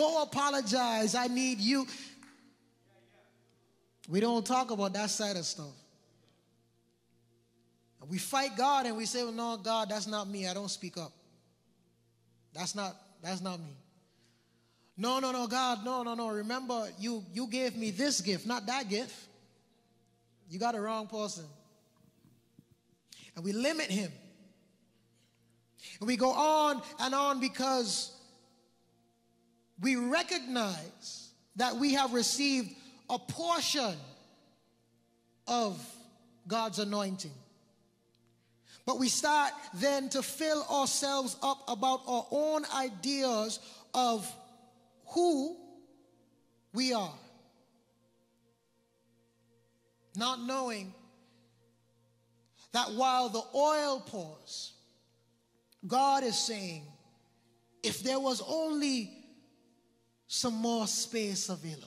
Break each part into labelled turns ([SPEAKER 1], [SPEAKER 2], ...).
[SPEAKER 1] Don't apologize. I need you. We don't talk about that side of stuff. We fight God and we say, well, no, God, that's not me. I don't speak up. That's not me. No, God, no. Remember, you gave me this gift, not that gift. You got the wrong person. And we limit him. And we go on and on because we recognize that we have received a portion of God's anointing. But we start then to fill ourselves up about our own ideas of who we are. Not knowing that while the oil pours, God is saying, if there was only some more space available.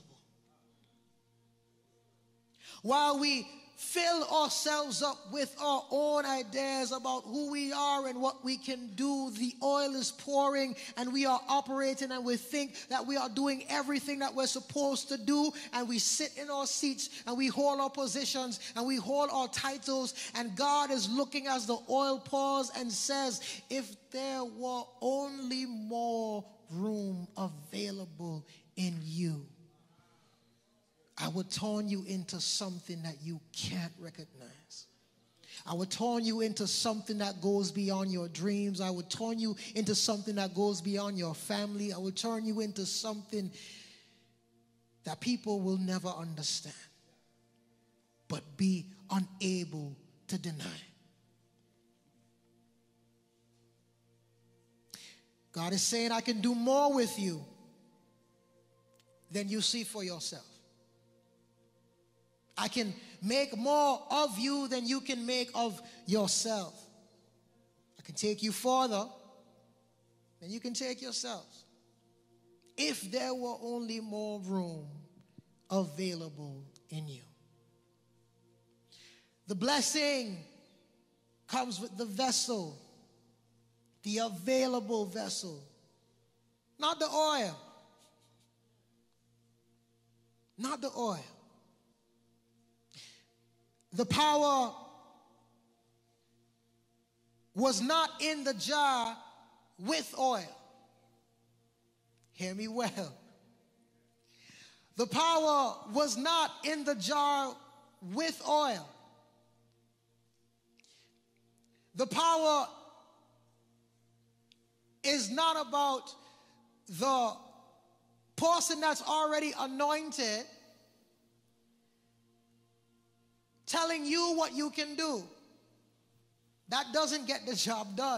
[SPEAKER 1] While we fill ourselves up with our own ideas about who we are and what we can do, the oil is pouring and we are operating and we think that we are doing everything that we're supposed to do, and we sit in our seats and we hold our positions and we hold our titles, and God is looking as the oil pours and says, if there were only more room available in you, I would turn you into something that you can't recognize. I would turn you into something that goes beyond your dreams. I would turn you into something that goes beyond your family. I would turn you into something that people will never understand, but be unable to deny. God is saying, I can do more with you than you see for yourself. I can make more of you than you can make of yourself. I can take you farther than you can take yourselves. If there were only more room available in you. The blessing comes with the vessel, the available vessel, not the oil. Not the oil. The power was not in the jar with oil. Hear me well. The power was not in the jar with oil. The power is not about the person that's already anointed telling you what you can do. That doesn't get the job done.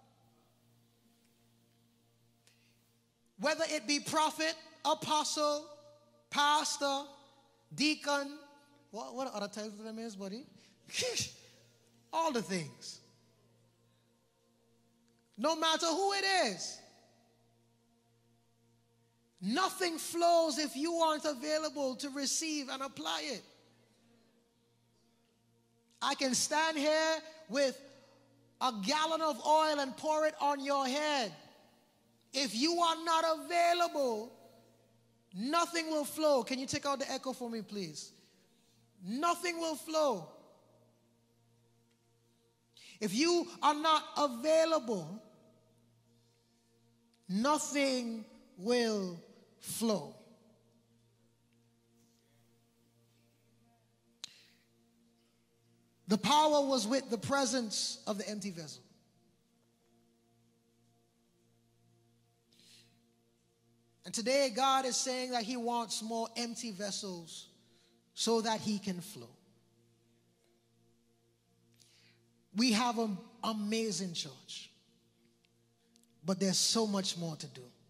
[SPEAKER 1] Whether it be prophet, apostle, pastor, deacon, what other titles of them is, buddy? All the things. No matter who it is. Nothing flows if you aren't available to receive and apply it. I can stand here with a gallon of oil and pour it on your head. If you are not available, nothing will flow. Can you take out the echo for me, please? Nothing will flow. If you are not available, nothing will flow. The power was with the presence of the empty vessel. And today God is saying that he wants more empty vessels so that he can flow. We have an amazing church, but there's so much more to do.